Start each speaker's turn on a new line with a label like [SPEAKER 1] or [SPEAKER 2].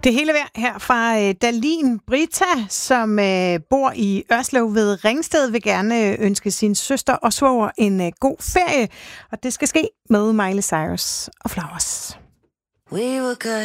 [SPEAKER 1] Det hele værd her fra Dalin. Brita, som bor i Ørslev ved Ringsted, vil gerne ønske sin søster og svoger en god ferie. Og det skal ske med Miley Cyrus og Flowers.